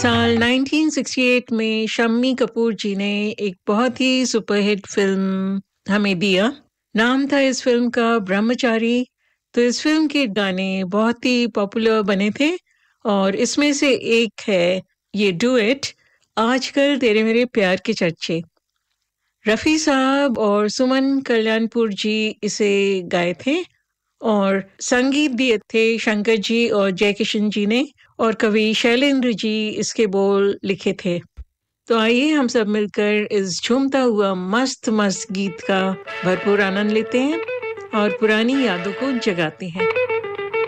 साल 1968 में शम्मी कपूर जी ने एक बहुत ही सुपरहिट फिल्म हमें दिया। नाम था इस फिल्म का ब्रह्मचारी। तो इस फिल्म के गाने बहुत ही पॉपुलर बने थे और इसमें से एक है ये डुएट, आजकल तेरे मेरे प्यार के चर्चे। रफ़ी साहब और सुमन कल्याणपुर जी इसे गाए थे और संगीत दिए थे शंकर जी और जयकिशन जी ने, और कवि शैलेंद्र जी इसके बोल लिखे थे। तो आइए हम सब मिलकर इस झूमता हुआ मस्त मस्त गीत का भरपूर आनंद लेते हैं और पुरानी यादों को जगाते हैं।